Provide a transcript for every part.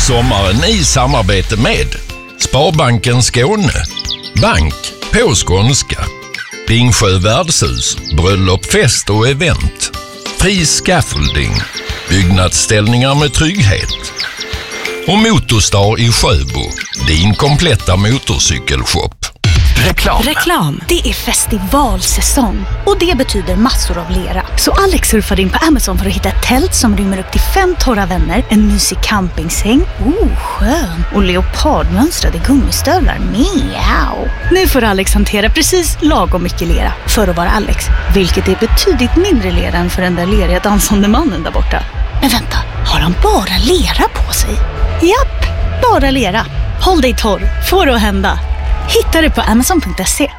sommaren i samarbete med Sparbanken Skåne, bank på skånska, Ringsjö värdshus, bröllop, fest och event, Fri Scaffolding, byggnadsställningar med trygghet och Motorstar i Sjöbo, din kompletta motorcykelshop. Reklam. Det är festivalsäsong och det betyder massor av lera. Så Alex surfade in på Amazon för att hitta ett tält som rymmer upp till 5 torra vänner, en mysig campingsäng, skön, och leopardmönstrade gummistövlar. Miau. Nu får Alex hantera precis lagom mycket lera för att vara Alex, vilket är betydligt mindre lera än för den där leriga dansande mannen där borta. Men vänta, har han bara lera på sig? Japp, bara lera. Håll dig torr, får det att hända. Hitta det på Amazon.se.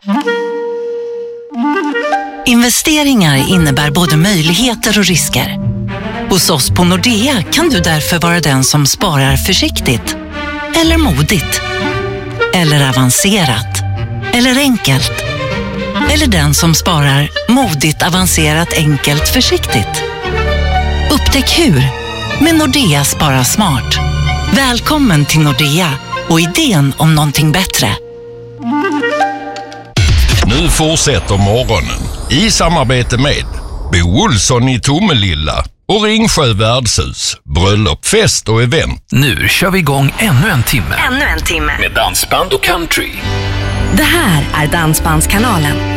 Investeringar innebär både möjligheter och risker. Hos oss på Nordea kan du därför vara den som sparar försiktigt. Eller modigt. Eller avancerat. Eller enkelt. Eller den som sparar modigt, avancerat, enkelt, försiktigt. Upptäck hur med Nordea Spara Smart. Välkommen till Nordea och idén om någonting bättre. Nu fortsätter morgonen i samarbete med Bo Olsson i Tomelilla och Ringsjö värdshus, bröllop, fest och event. Nu kör vi igång ännu en timme. Med dansband och country. Det här är Dansbandskanalen.